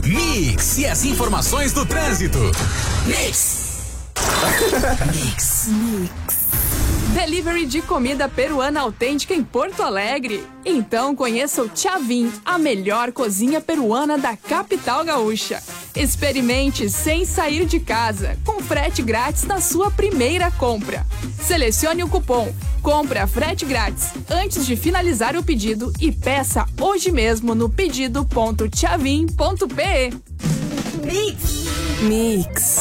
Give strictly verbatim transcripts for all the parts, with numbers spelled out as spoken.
Mix e as informações do trânsito. Mix. Mix. Mix. Delivery de comida peruana autêntica em Porto Alegre? Então conheça o Chavin, a melhor cozinha peruana da capital gaúcha. Experimente sem sair de casa, com frete grátis na sua primeira compra. Selecione o cupom Compra Frete Grátis antes de finalizar o pedido e peça hoje mesmo no pedido ponto chavin ponto pe. Mix. Mix.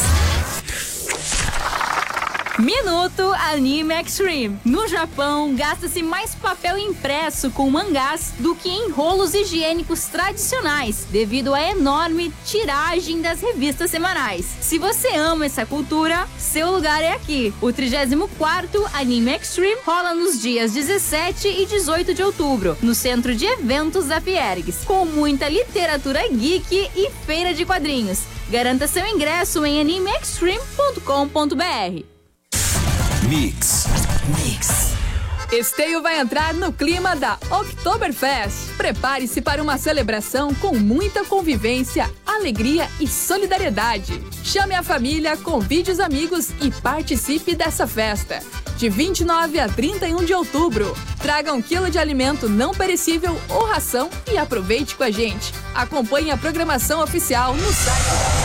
Minuto Anime Extreme. No Japão, gasta-se mais papel impresso com mangás do que em rolos higiênicos tradicionais, devido à enorme tiragem das revistas semanais. Se você ama essa cultura, seu lugar é aqui. O trigésimo quarto Anime Extreme rola nos dias dezessete e dezoito de outubro, no Centro de Eventos da Fiergs, com muita literatura geek e feira de quadrinhos. Garanta seu ingresso em anime extreme ponto com ponto br. Mix. Mix. Esteio vai entrar no clima da Oktoberfest. Prepare-se para uma celebração com muita convivência, alegria e solidariedade. Chame a família, convide os amigos e participe dessa festa. De vinte e nove a trinta e um de outubro. Traga um quilo de alimento não perecível ou ração e aproveite com a gente. Acompanhe a programação oficial no site